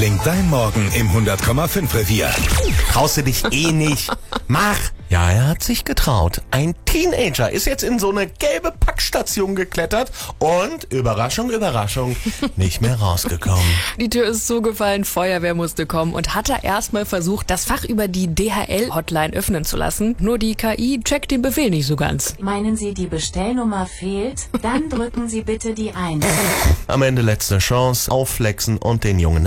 klingt dein Morgen im 100,5 Revier? Traust du dich eh nicht? Mach! Ja, er hat sich getraut. Ein Teenager ist jetzt in so eine gelbe Packstation geklettert und, Überraschung, Überraschung, nicht mehr rausgekommen. Die Tür ist zugefallen, Feuerwehr musste kommen und hat er erstmal versucht, das Fach über die DHL-Hotline öffnen zu lassen. Nur die KI checkt den Befehl nicht so ganz. Meinen Sie, die Bestellnummer fehlt? Dann drücken Sie bitte die 1. Am Ende letzte Chance, aufflexen und den Jungen